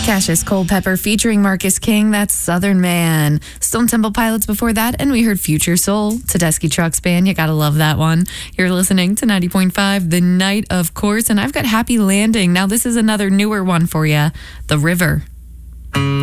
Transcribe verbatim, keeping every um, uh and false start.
Cassius Culpepper featuring Marcus King, that's Southern Man. Stone Temple Pilots before that, and we heard Future Soul, Tedeschi Trucks Band. You gotta love that one. You're listening to ninety point five The Night, of course, and I've got Happy Landing. Now this is another newer one for you, The River.